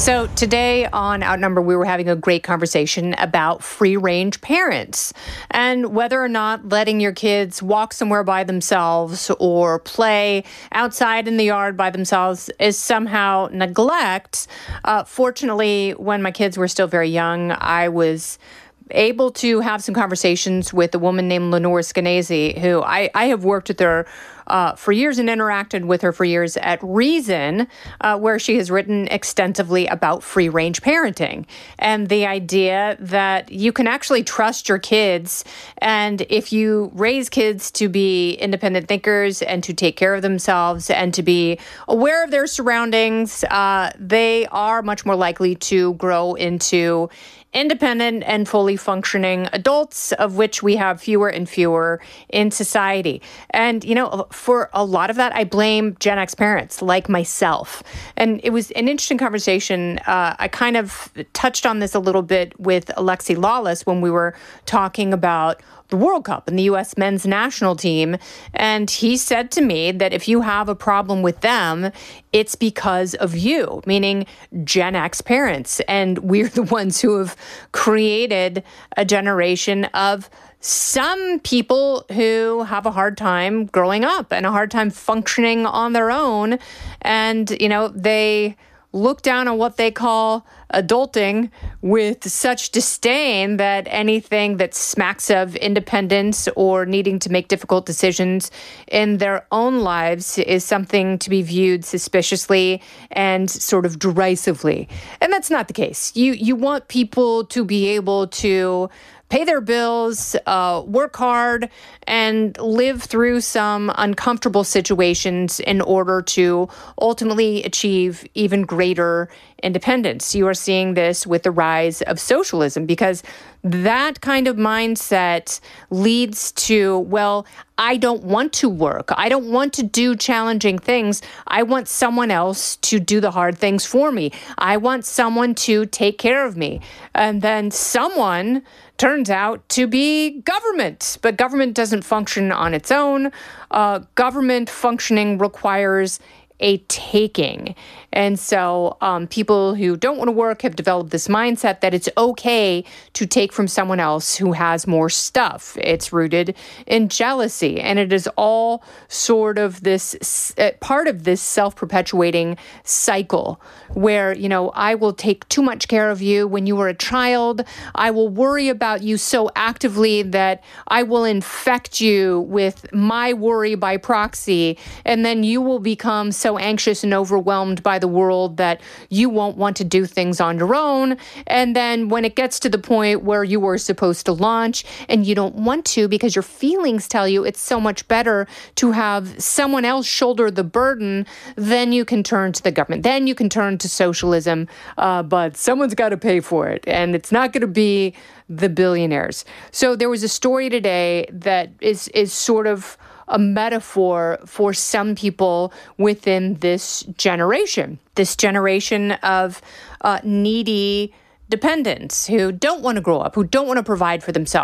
So today on Outnumber, we were having a great conversation about free-range parents and whether or not letting your kids walk somewhere by themselves or play outside in the yard by themselves is somehow neglect. Fortunately, when my kids were still very young, I was able to have some conversations with a woman named Lenore Skenazy, who I have worked with her for years and interacted with her for years at Reason, where she has written extensively about free-range parenting and the idea that you can actually trust your kids. And if you raise kids to be independent thinkers and to take care of themselves and to be aware of their surroundings, they are much more likely to grow into independent and fully functioning adults, of which we have fewer and fewer in society. And, for a lot of that, I blame Gen X parents like myself. And it was an interesting conversation. I kind of touched on this a little bit with Alexi Lawless when we were talking about the World Cup and the U.S. men's national team. And he said to me that if you have a problem with them, it's because of you, meaning Gen X parents. And we're the ones who have created a generation of some people who have a hard time growing up and a hard time functioning on their own. And, they look down on what they call adulting with such disdain that anything that smacks of independence or needing to make difficult decisions in their own lives is something to be viewed suspiciously and sort of derisively. And that's not the case. You want people to be able to pay their bills, work hard, and live through some uncomfortable situations in order to ultimately achieve even greater independence. You are seeing this with the rise of socialism because that kind of mindset leads to, well, I don't want to work. I don't want to do challenging things. I want someone else to do the hard things for me. I want someone to take care of me. And then someone turns out to be government. But government doesn't function on its own. Government functioning requires a taking. And so people who don't want to work have developed this mindset that it's okay to take from someone else who has more stuff. It's rooted in jealousy. And it is all sort of this part of this self-perpetuating cycle where, I will take too much care of you when you were a child. I will worry about you so actively that I will infect you with my worry by proxy. And then you will become so anxious and overwhelmed by the world that you won't want to do things on your own. And then when it gets to the point where you were supposed to launch and you don't want to because your feelings tell you it's so much better to have someone else shoulder the burden, then you can turn to the government. Then you can turn to socialism, but someone's got to pay for it. And it's not going to be the billionaires. So there was a story today that is sort of a metaphor for some people within this generation of needy dependents who don't want to grow up, who don't want to provide for themselves.